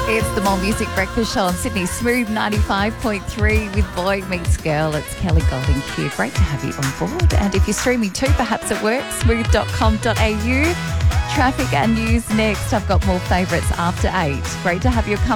It's the More Music Breakfast Show on Sydney Smooth 95.3 with Boy Meets Girl. It's Kelly Golding here. Great to have you on board. And if you're streaming too, perhaps at work, smooth.com.au. Traffic and news next. I've got more favourites after 8. Great to have your company.